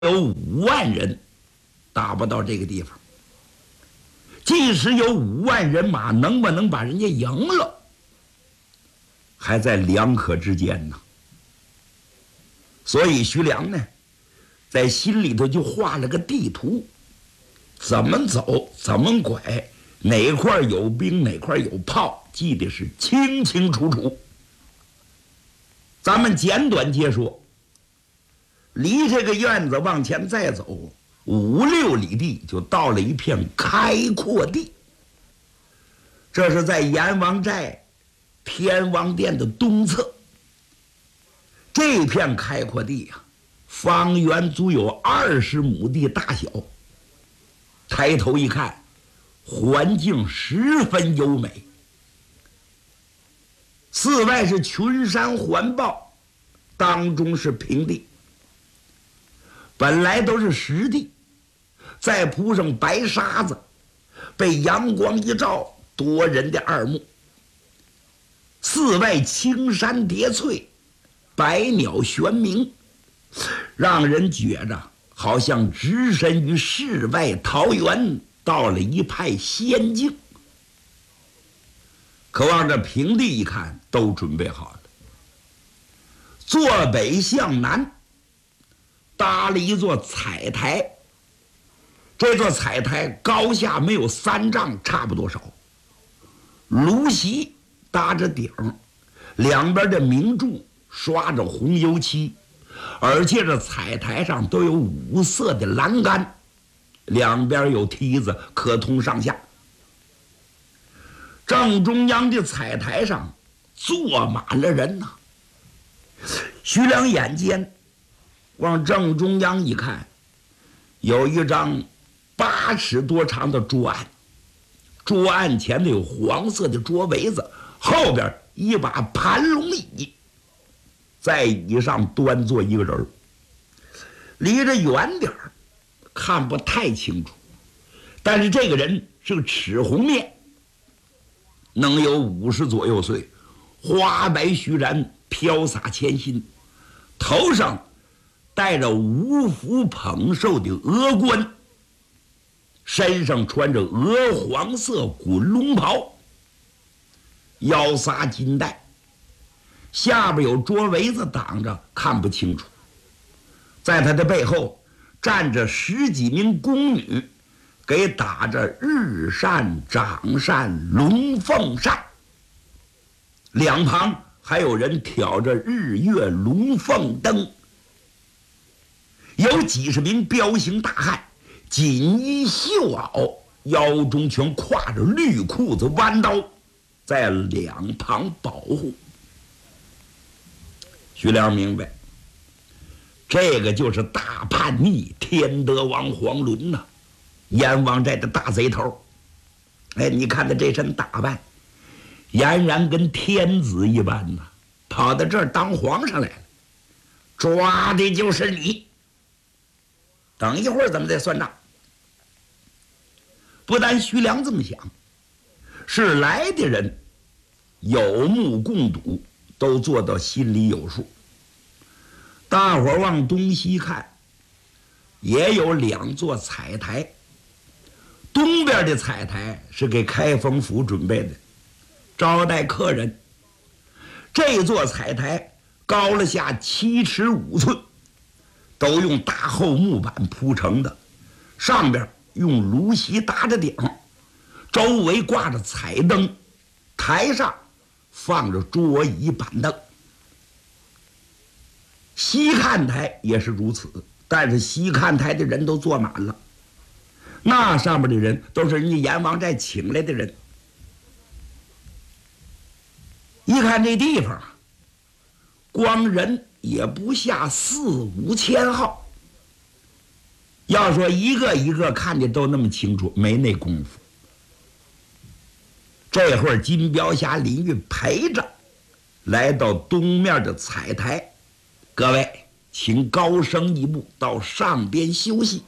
有5万人打不到这个地方。即使有5万人马，能不能把人家赢了，还在两可之间呢。所以徐良呢，在心里头就画了个地图，怎么走，怎么拐，哪块有兵，哪块有炮，记得是清清楚楚。咱们简短接说，离这个院子往前再走5、6里地，就到了一片开阔地。这是在阎王寨天王殿的东侧。这片开阔地啊，方圆足有20亩地大小。抬头一看，环境十分优美，四外是群山环抱，当中是平地。本来都是实地，再铺上白沙子，被阳光一照，夺人的二目。四外青山叠翠，百鸟悬鸣，让人觉着好像置身于世外桃源，到了一派仙境。可往这平地一看，都准备好了。坐北向南搭了一座彩台，这座彩台高下没有3丈，差不多少。炉席搭着顶，两边的明柱刷着红油漆，而且这彩台上都有5色的栏杆，两边有梯子可通上下。正中央的彩台上坐满了人呐。徐良眼尖，往正中央一看，有一张8尺多长的桌案，桌案前头有黄色的桌围子，后边一把盘龙椅，在椅上端坐一个人，离着远点看不太清楚，但是这个人是个赤红面，能有50左右岁，花白须髯飘洒前心，头上戴着五福捧寿的额冠，身上穿着鹅黄色滚龙袍，腰撒金带，下边有桌围子挡着，看不清楚。在他的背后站着10几名宫女，给打着日扇、掌扇、龙凤扇，两旁还有人挑着日月龙凤灯。有几十名彪形大汉，锦衣绣袄，腰中全挎着绿裤子弯刀，在两旁保护。徐良明白，这个就是大叛逆天德王黄伦呐，阎王寨的大贼头。哎，你看他这身打扮，俨然跟天子一般呐，跑到这儿当皇上来了，抓的就是你。等一会儿咱们再算账。不但徐良这么想，是来的人有目共睹，都做到心里有数。大伙儿往东西看，也有2座彩台。东边的彩台是给开封府准备的，招待客人。这座彩台高了下7尺5寸，都用大厚木板铺成的，上边用炉席搭着顶，周围挂着彩灯，台上放着桌椅板凳。西看台也是如此，但是西看台的人都坐满了，那上面的人都是人家阎王寨请来的人。一看这地方，光人也不下4、5千号。要说一个一个看的都那么清楚，没那功夫。这会儿金彪侠、林玉陪着来到东面的彩台，各位请高升一步到上边休息。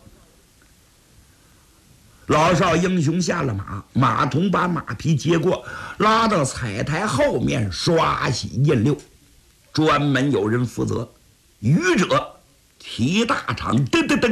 老少英雄下了马，马童把马匹接过，拉到彩台后面刷洗印溜，专门有人负责，愚者提大场，噔噔噔。